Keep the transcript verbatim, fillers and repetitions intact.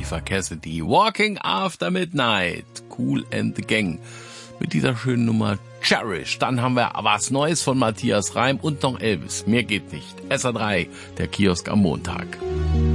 Jennifer Cassidy. Walking After Midnight. Kool and the Gang. Mit dieser schönen Nummer Cherish. Dann haben wir was Neues von Matthias Reim und noch Elvis. Mehr geht nicht. S R drei, der Kiosk am Montag.